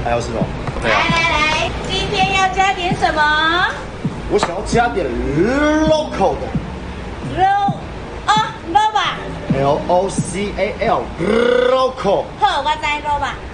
还有是什么？ 来来来，今天要加点什么？ 我想要加点 local 的肉哦，肉吧。 ，LOCAL local。 好，我知肉吧。